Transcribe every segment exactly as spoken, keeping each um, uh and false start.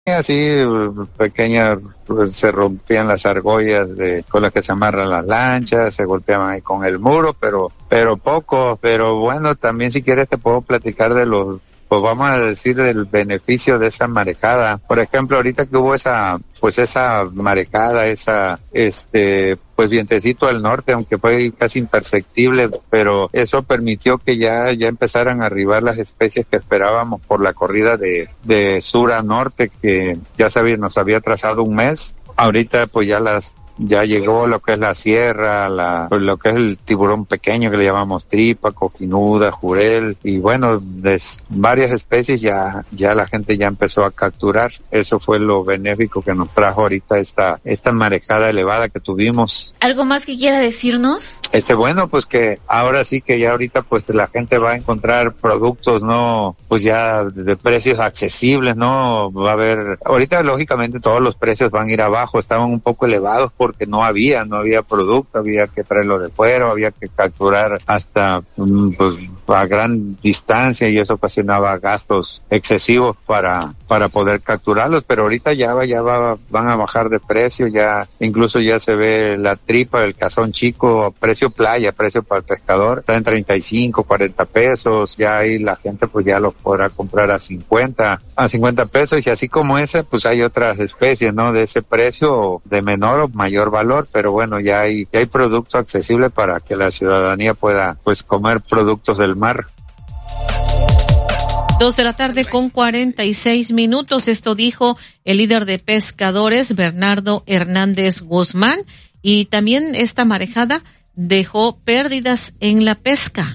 así pequeñas, se rompían las argollas de con las que se amarran las lanchas, se golpeaban ahí con el muro, pero pero poco, pero bueno, también si quieres te puedo platicar de los, pues vamos a decir del beneficio de esa marejada. Por ejemplo, ahorita que hubo esa, pues esa marejada, esa, este, pues vientecito al norte, aunque fue casi imperceptible, pero eso permitió que ya, ya empezaran a arribar las especies que esperábamos por la corrida de, de sur a norte, que ya sabía, nos había trazado un mes. Ahorita pues ya las, ya llegó lo que es la sierra, la, lo que es el tiburón pequeño que le llamamos tripa, coquinuda, jurel, y bueno, de varias especies ya, ya la gente ya empezó a capturar. Eso fue lo benéfico que nos trajo ahorita esta, esta marejada elevada que tuvimos. ¿Algo más que quiera decirnos? Este, bueno, pues que ahora sí que ya ahorita pues la gente va a encontrar productos, no, pues ya de precios accesibles, no va a haber, ahorita lógicamente todos los precios van a ir abajo, estaban un poco elevados porque no había, no había producto, había que traerlo de fuera, había que capturar hasta, pues, a gran distancia y eso ocasionaba gastos excesivos para, para poder capturarlos, pero ahorita ya va, ya va, van a bajar de precio, ya, incluso ya se ve la tripa, el cazón chico, precio playa, precio para el pescador, está en treinta y cinco, cuarenta pesos, ya ahí la gente pues ya lo podrá comprar a cincuenta, a cincuenta pesos, y así como ese, pues hay otras especies, ¿no? De ese precio, de menor o mayor valor, pero bueno, ya hay, ya hay producto accesible para que la ciudadanía pueda, pues, comer productos del mar. Dos de la tarde con cuarenta y seis minutos. Esto dijo el líder de pescadores, Bernardo Hernández Guzmán, y también esta marejada dejó pérdidas en la pesca.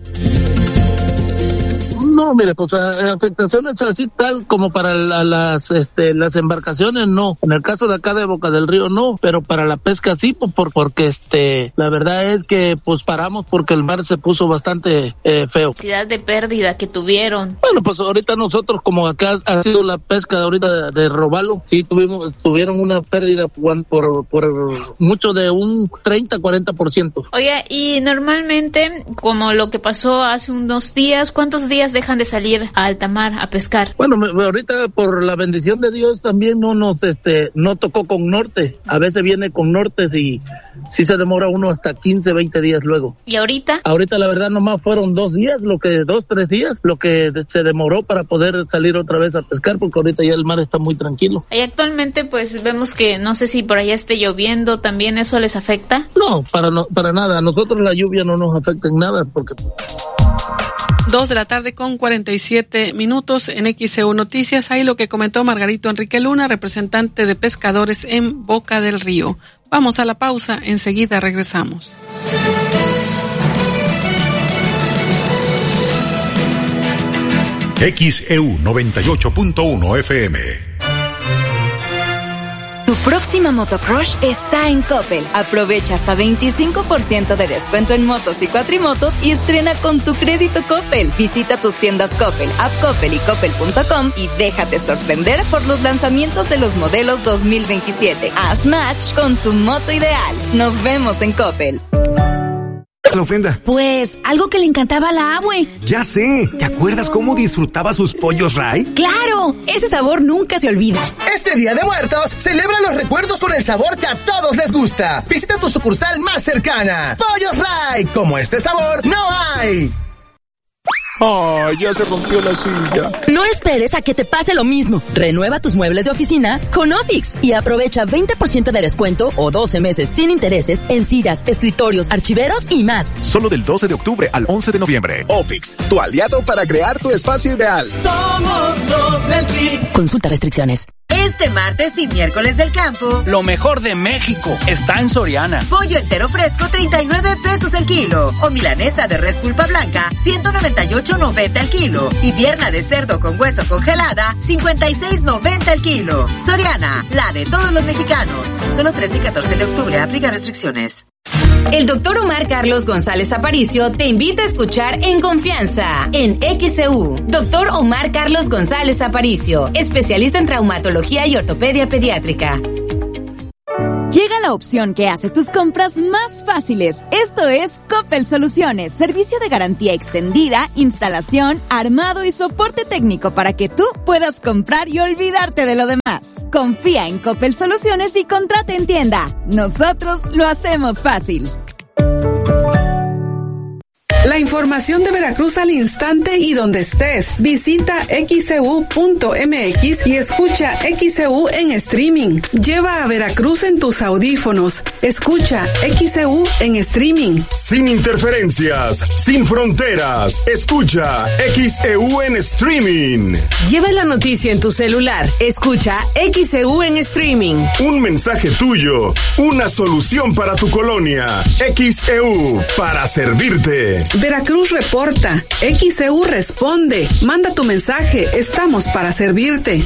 No, mire, pues afectaciones así tal como para la, las este las embarcaciones no. En el caso de acá de Boca del Río no, pero para la pesca sí, pues por, porque este la verdad es que pues paramos porque el mar se puso bastante eh, feo. Cantidad de pérdida que tuvieron. Bueno, pues ahorita nosotros como acá ha sido la pesca ahorita de, de robalo, sí tuvimos tuvieron una pérdida por, por por mucho de un treinta, cuarenta por ciento. Oye, y normalmente como lo que pasó hace unos días, ¿cuántos días dejan de salir a alta mar a pescar? Bueno, me, ahorita por la bendición de Dios también no nos este no tocó con norte. A veces viene con norte y sí se demora uno hasta quince, veinte días luego. ¿Y ahorita? Ahorita la verdad nomás fueron dos días, lo que dos, tres días, lo que se demoró para poder salir otra vez a pescar, porque ahorita ya el mar está muy tranquilo. Y actualmente pues vemos que no sé si por allá esté lloviendo, ¿también eso les afecta? No, para no, para nada. A nosotros la lluvia no nos afecta en nada porque... Dos de la tarde con cuarenta y siete minutos en X C U Noticias. Ahí lo que comentó Margarito Enrique Luna, representante de pescadores en Boca del Río. Vamos a la pausa, enseguida regresamos. X E U noventa y ocho punto uno F M. Tu próxima motocrush está en Coppel. Aprovecha hasta veinticinco por ciento de descuento en motos y cuatrimotos y estrena con tu crédito Coppel. Visita tus tiendas Coppel, App Coppel y Coppel punto com y déjate sorprender por los lanzamientos de los modelos dos mil veintisiete. Haz match con tu moto ideal. Nos vemos en Coppel. La ofrenda? Pues algo que le encantaba a la abue. Ya sé. ¿Te acuerdas cómo disfrutaba sus pollos Ray? ¡Claro! Ese sabor nunca se olvida. Este Día de Muertos, celebra los recuerdos con el sabor que a todos les gusta. Visita tu sucursal más cercana. Pollos Ray. Como este sabor, no hay. ¡Ay, ya se rompió la silla! No esperes a que te pase lo mismo. Renueva tus muebles de oficina con Ofix y aprovecha veinte por ciento de descuento o doce meses sin intereses en sillas, escritorios, archiveros y más. Solo del doce de octubre al once de noviembre. Ofix, tu aliado para crear tu espacio ideal. Somos los del P R I. Consulta restricciones. Este martes y miércoles del campo, lo mejor de México está en Soriana. Pollo entero fresco, treinta y nueve pesos el kilo. O milanesa de res pulpa blanca, ciento noventa y ocho noventa el kilo. Y pierna de cerdo con hueso congelada, cincuenta y seis noventa el kilo. Soriana, la de todos los mexicanos. Solo trece y catorce de octubre, aplica restricciones. El doctor Omar Carlos González Aparicio te invita a escuchar En Confianza, en X C U. doctor Omar Carlos González Aparicio, especialista en traumatología y ortopedia pediátrica. Llega la opción que hace tus compras más fáciles. Esto es Coppel Soluciones, servicio de garantía extendida, instalación, armado y soporte técnico para que tú puedas comprar y olvidarte de lo demás. Confía en Coppel Soluciones y contrata en tienda. Nosotros lo hacemos fácil. La información de Veracruz al instante y donde estés. Visita equis ce u punto eme equis y escucha X C U en streaming. Lleva a Veracruz en tus audífonos. Escucha X C U en streaming. Sin interferencias, sin fronteras. Escucha X C U en streaming. Lleva la noticia en tu celular. Escucha X C U en streaming. Un mensaje tuyo. Una solución para tu colonia. X C U para servirte. Veracruz reporta, X C U responde, manda tu mensaje, estamos para servirte.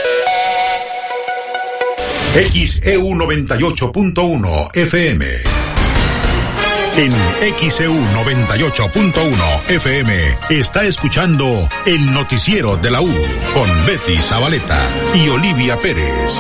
X E U noventa y ocho punto uno F M. En X C U noventa y ocho punto uno F M está escuchando el noticiero de la U con Betty Zabaleta y Olivia Pérez.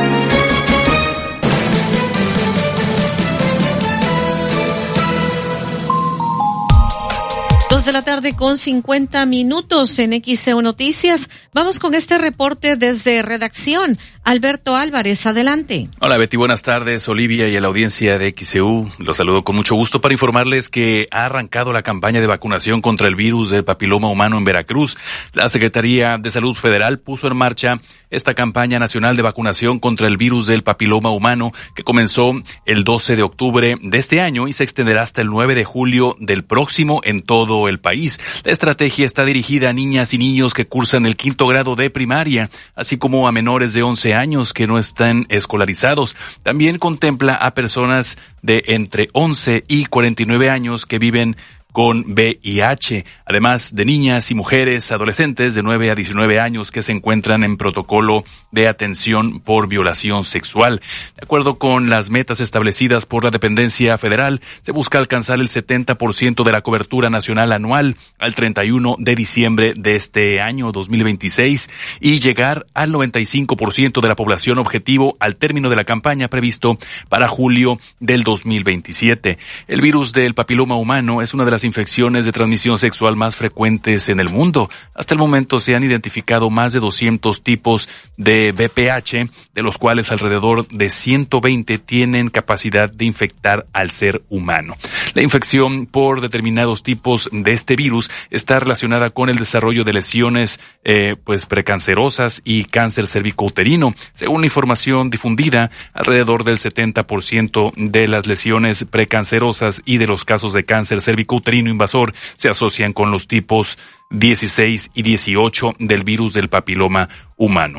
Dos de la tarde con cincuenta minutos en X C U Noticias. Vamos con este reporte desde redacción. Alberto Álvarez, adelante. Hola Betty, buenas tardes. Olivia y a la audiencia de X C U. Los saludo con mucho gusto para informarles que ha arrancado la campaña de vacunación contra el virus del papiloma humano en Veracruz. La Secretaría de Salud Federal puso en marcha esta campaña nacional de vacunación contra el virus del papiloma humano que comenzó el doce de octubre de este año y se extenderá hasta el nueve de julio del próximo en todo el país. La estrategia está dirigida a niñas y niños que cursan el quinto grado de primaria, así como a menores de once años que no están escolarizados. También contempla a personas de entre once y cuarenta y nueve años que viven con V I H, además de niñas y mujeres adolescentes de nueve a diecinueve años que se encuentran en protocolo de atención por violación sexual. De acuerdo con las metas establecidas por la dependencia federal, se busca alcanzar el setenta por ciento de la cobertura nacional anual al treinta y uno de diciembre de este año dos mil veintiséis y llegar al noventa y cinco por ciento de la población objetivo al término de la campaña previsto para julio del dos mil veintisiete. El virus del papiloma humano es una de las infecciones de transmisión sexual más frecuentes en el mundo. Hasta el momento se han identificado más de doscientos tipos de V P H, de los cuales alrededor de ciento veinte tienen capacidad de infectar al ser humano. La infección por determinados tipos de este virus está relacionada con el desarrollo de lesiones eh, pues precancerosas y cáncer cervicouterino. Según la información difundida, alrededor del setenta por ciento de las lesiones precancerosas y de los casos de cáncer cervicouterino invasor se asocian con los tipos dieciséis y dieciocho del virus del papiloma humano.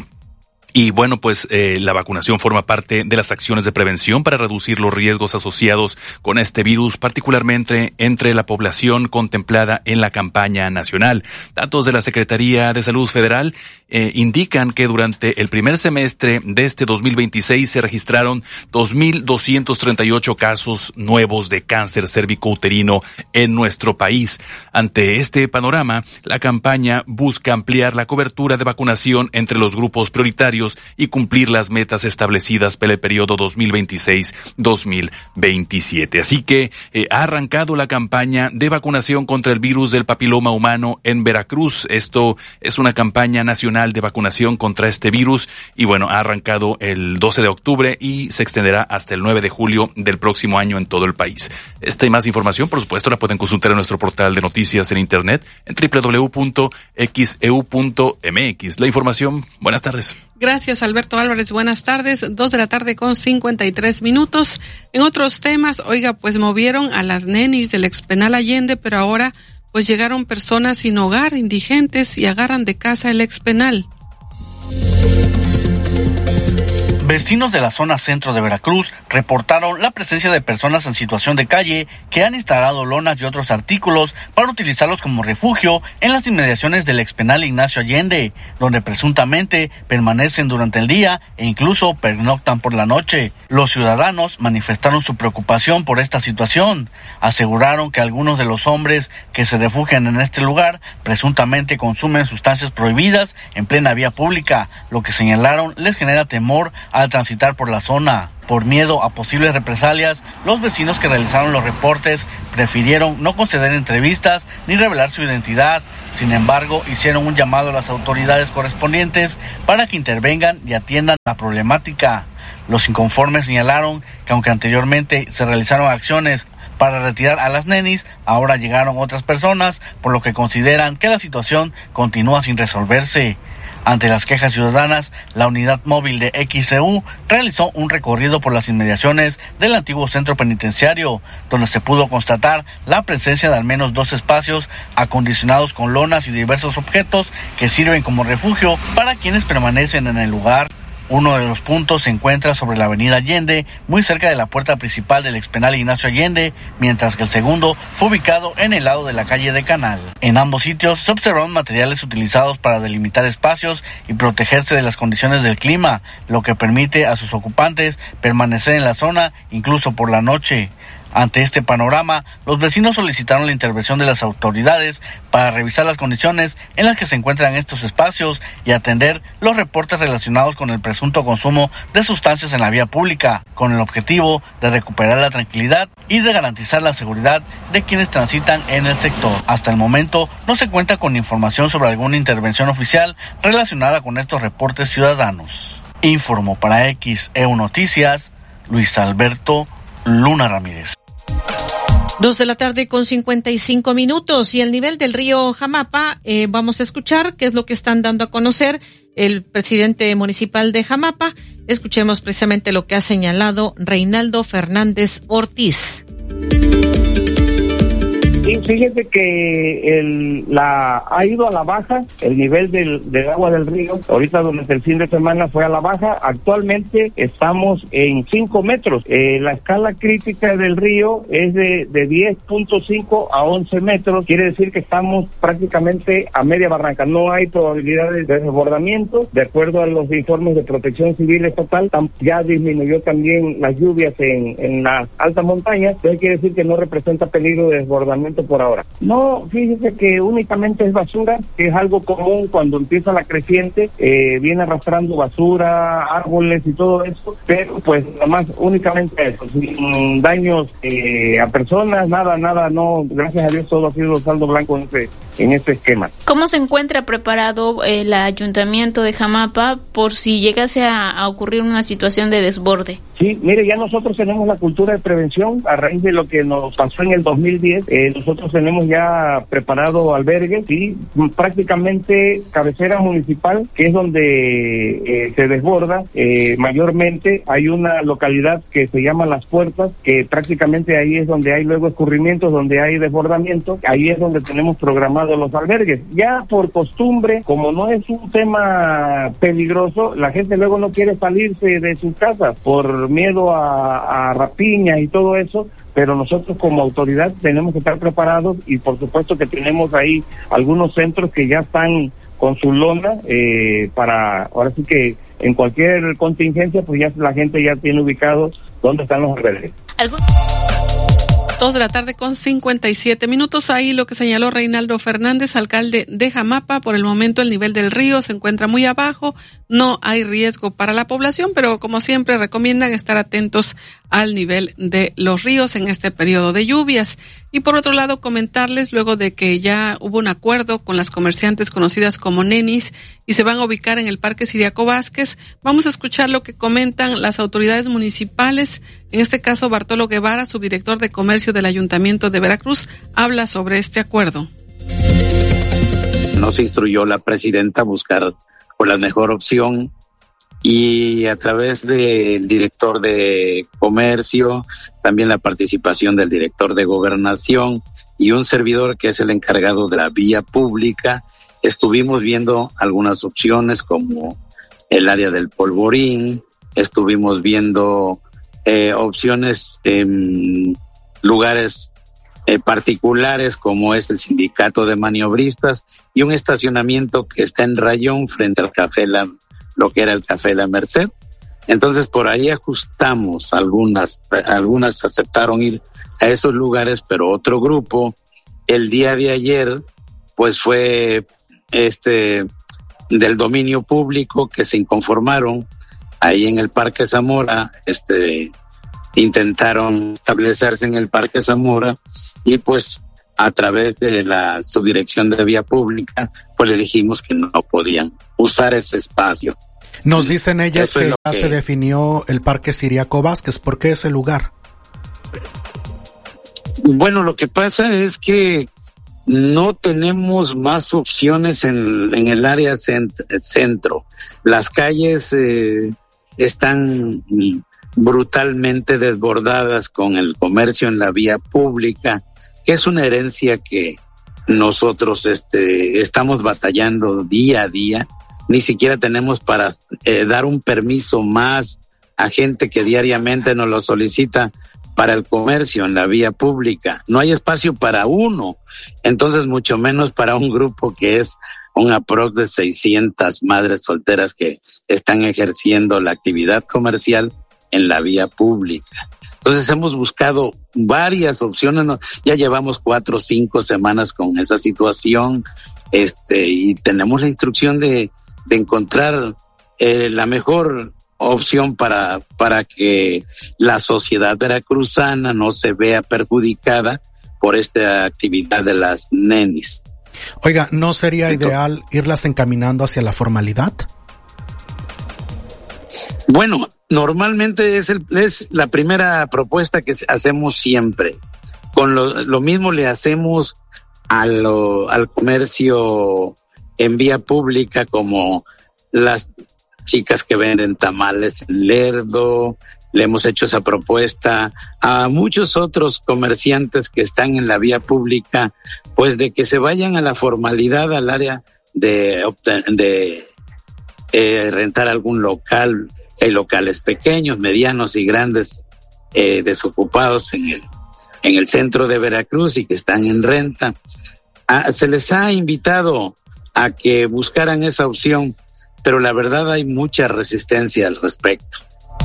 Y bueno, pues eh, la vacunación forma parte de las acciones de prevención para reducir los riesgos asociados con este virus, particularmente entre la población contemplada en la campaña nacional. Datos de la Secretaría de Salud Federal eh, indican que durante el primer semestre de este dos mil veintiséis se registraron dos mil doscientos treinta y ocho casos nuevos de cáncer cervicouterino en nuestro país. Ante este panorama, la campaña busca ampliar la cobertura de vacunación entre los grupos prioritarios y cumplir las metas establecidas para el periodo dos mil veintiséis dos mil veintisiete. Así que eh, ha arrancado la campaña de vacunación contra el virus del papiloma humano en Veracruz. Esto es una campaña nacional de vacunación contra este virus y bueno, ha arrancado el doce de octubre y se extenderá hasta el nueve de julio del próximo año en todo el país. Esta y más información, por supuesto, la pueden consultar en nuestro portal de noticias en internet en doble u doble u doble u punto x e u punto m x. La información, buenas tardes. Gracias, Alberto Álvarez. Buenas tardes. Dos de la tarde con cincuenta y tres minutos. En otros temas, oiga, pues movieron a las nenis del expenal Allende, pero ahora pues llegaron personas sin hogar, indigentes, y agarran de casa el expenal. Vecinos de la zona centro de Veracruz reportaron la presencia de personas en situación de calle que han instalado lonas y otros artículos para utilizarlos como refugio en las inmediaciones del expenal Ignacio Allende, donde presuntamente permanecen durante el día e incluso pernoctan por la noche. Los ciudadanos manifestaron su preocupación por esta situación. Aseguraron que algunos de los hombres que se refugian en este lugar presuntamente consumen sustancias prohibidas en plena vía pública, lo que señalaron les genera temor al transitar por la zona. Por miedo a posibles represalias, los vecinos que realizaron los reportes prefirieron no conceder entrevistas ni revelar su identidad. Sin embargo, hicieron un llamado a las autoridades correspondientes para que intervengan y atiendan la problemática. Los inconformes señalaron que aunque anteriormente se realizaron acciones para retirar a las nenis, ahora llegaron otras personas, por lo que consideran que la situación continúa sin resolverse. Ante las quejas ciudadanas, la unidad móvil de X E U realizó un recorrido por las inmediaciones del antiguo centro penitenciario, donde se pudo constatar la presencia de al menos dos espacios acondicionados con lonas y diversos objetos que sirven como refugio para quienes permanecen en el lugar. Uno de los puntos se encuentra sobre la avenida Allende, muy cerca de la puerta principal del expenal Ignacio Allende, mientras que el segundo fue ubicado en el lado de la calle de Canal. En ambos sitios se observaron materiales utilizados para delimitar espacios y protegerse de las condiciones del clima, lo que permite a sus ocupantes permanecer en la zona incluso por la noche. Ante este panorama, los vecinos solicitaron la intervención de las autoridades para revisar las condiciones en las que se encuentran estos espacios y atender los reportes relacionados con el presunto consumo de sustancias en la vía pública, con el objetivo de recuperar la tranquilidad y de garantizar la seguridad de quienes transitan en el sector. Hasta el momento no se cuenta con información sobre alguna intervención oficial relacionada con estos reportes ciudadanos. Informó para X E U Noticias, Luis Alberto Luna Ramírez. Dos de la tarde con cincuenta y cinco minutos y el nivel del río Jamapa, eh, vamos a escuchar qué es lo que están dando a conocer el presidente municipal de Jamapa. Escuchemos precisamente lo que ha señalado Reinaldo Fernández Ortiz. Sí, fíjese que el, la, ha ido a la baja el nivel del, del agua del río. Ahorita durante el fin de semana fue a la baja. Actualmente estamos en cinco metros. Eh, la escala crítica del río es de, de diez punto cinco a once metros. Quiere decir que estamos prácticamente a media barranca. No hay probabilidades de desbordamiento. De acuerdo a los informes de Protección Civil Estatal, ya disminuyó también las lluvias en, en las altas montañas. Entonces quiere decir que no representa peligro de desbordamiento por ahora. No, fíjese que únicamente es basura, que es algo común cuando empieza la creciente, eh, viene arrastrando basura, árboles y todo eso, pero pues nada más únicamente eso, sin daños eh, a personas, nada, nada, no, gracias a Dios todo ha sido saldo blanco en este, en este esquema. ¿Cómo se encuentra preparado el ayuntamiento de Jamapa por si llegase a, a ocurrir una situación de desborde? Sí, mire, ya nosotros tenemos la cultura de prevención a raíz de lo que nos pasó en el dos mil diez. Eh, nosotros tenemos ya preparado albergues y prácticamente cabecera municipal, que es donde eh, se desborda. Eh, mayormente hay una localidad que se llama Las Puertas, que prácticamente ahí es donde hay luego escurrimientos, donde hay desbordamiento. Ahí es donde tenemos programados los albergues. Ya por costumbre, como no es un tema peligroso, la gente luego no quiere salirse de sus casas por miedo a, a rapiñas y todo eso, pero nosotros como autoridad tenemos que estar preparados y por supuesto que tenemos ahí algunos centros que ya están con su lona eh, para, ahora sí que en cualquier contingencia pues ya la gente ya tiene ubicado dónde están los albergues. ¿Algo? Dos de la tarde con cincuenta y siete minutos. Ahí lo que señaló Reinaldo Fernández, alcalde de Jamapa. Por el momento el nivel del río se encuentra muy abajo, no hay riesgo para la población, pero como siempre recomiendan estar atentos al nivel de los ríos en este periodo de lluvias. Y por otro lado, comentarles, luego de que ya hubo un acuerdo con las comerciantes conocidas como nenis y se van a ubicar en el Parque Ciriaco Vázquez, vamos a escuchar lo que comentan las autoridades municipales. En este caso, Bartolo Guevara, subdirector de comercio del Ayuntamiento de Veracruz, habla sobre este acuerdo. Nos instruyó la presidenta a buscar por la mejor opción y a través del director de comercio, también la participación del director de gobernación y un servidor que es el encargado de la vía pública, estuvimos viendo algunas opciones como el área del Polvorín, estuvimos viendo eh, opciones en lugares eh, particulares como es el sindicato de maniobristas y un estacionamiento que está en Rayón frente al Café La, lo que era el Café La Merced. Entonces por ahí ajustamos, algunas, algunas aceptaron ir a esos lugares, pero otro grupo el día de ayer pues fue este del dominio público que se inconformaron ahí en el Parque Zamora, este, intentaron establecerse en el Parque Zamora y pues a través de la subdirección de vía pública, pues le dijimos que no podían usar ese espacio. Nos dicen ellas Eso que es lo ya que- se definió el Parque Ciriaco Vázquez. ¿Por qué ese lugar? Bueno, lo que pasa es que no tenemos más opciones en, en el área cent- centro. Las calles eh, están brutalmente desbordadas con el comercio en la vía pública, que es una herencia que nosotros este, estamos batallando día a día. Ni siquiera tenemos para eh, dar un permiso más a gente que diariamente nos lo solicita para el comercio en la vía pública. No hay espacio para uno, entonces mucho menos para un grupo que es un aprox de seiscientas madres solteras que están ejerciendo la actividad comercial en la vía pública. Entonces hemos buscado varias opciones, ¿no? Ya llevamos cuatro o cinco semanas con esa situación, este, y tenemos la instrucción de, de encontrar eh, la mejor opción para, para que la sociedad veracruzana no se vea perjudicada por esta actividad de las nenis. Oiga, ¿no sería Entonces, ideal irlas encaminando hacia la formalidad? Bueno, normalmente es, el, es la primera propuesta que hacemos siempre. Con lo, lo mismo le hacemos a lo, al comercio en vía pública, como las chicas que venden tamales en Lerdo. Le hemos hecho esa propuesta a muchos otros comerciantes que están en la vía pública, pues de que se vayan a la formalidad, al área de, de eh, rentar algún local. Hay locales pequeños, medianos y grandes eh, desocupados en el, en el centro de Veracruz y que están en renta. Ah, se les ha invitado a que buscaran esa opción, pero la verdad hay mucha resistencia al respecto.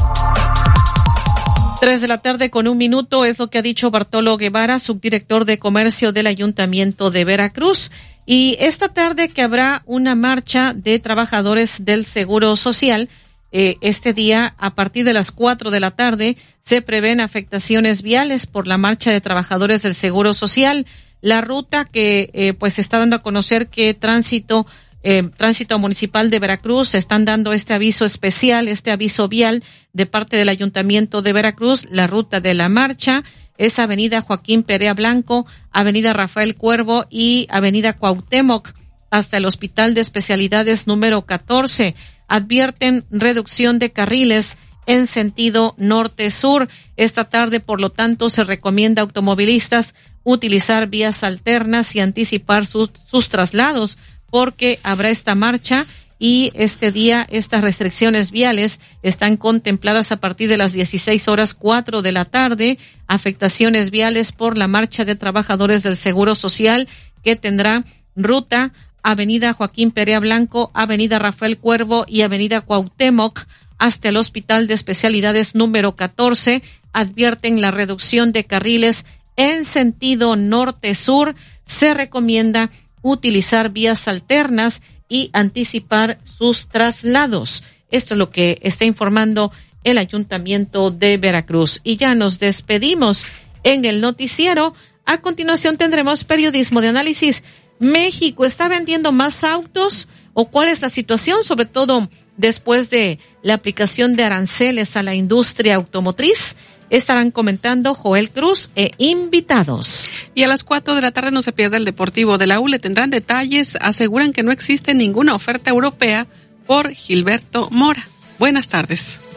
Tres de la tarde con un minuto es lo que ha dicho Bartolo Guevara, subdirector de comercio del Ayuntamiento de Veracruz. Y esta tarde que habrá una marcha de trabajadores del Seguro Social, eh, este día a partir de las cuatro de la tarde se prevén afectaciones viales por la marcha de trabajadores del Seguro Social. La ruta que eh, pues está dando a conocer que tránsito Eh, Tránsito Municipal de Veracruz están dando este aviso especial, este aviso vial de parte del Ayuntamiento de Veracruz. La ruta de la marcha es Avenida Joaquín Perea Blanco, Avenida Rafael Cuervo y Avenida Cuauhtémoc hasta el Hospital de Especialidades número catorce. Advierten reducción de carriles en sentido norte-sur. Esta tarde, por lo tanto, se recomienda a automovilistas utilizar vías alternas y anticipar sus, sus traslados, porque habrá esta marcha y este día estas restricciones viales están contempladas a partir de las dieciséis horas cuatro de la tarde, afectaciones viales por la marcha de trabajadores del Seguro Social que tendrá ruta Avenida Joaquín Perea Blanco, Avenida Rafael Cuervo y Avenida Cuauhtémoc hasta el Hospital de Especialidades número catorce. Advierten la reducción de carriles en sentido norte-sur. Se recomienda utilizar vías alternas y anticipar sus traslados. Esto es lo que está informando el Ayuntamiento de Veracruz. Y ya nos despedimos en el noticiero. A continuación tendremos periodismo de análisis. ¿México está vendiendo más autos o cuál es la situación, sobre todo después de la aplicación de aranceles a la industria automotriz? Estarán comentando Joel Cruz e invitados. Y a las cuatro de la tarde no se pierde el Deportivo de la U. Le tendrán detalles. Aseguran que no existe ninguna oferta europea por Gilberto Mora. Buenas tardes.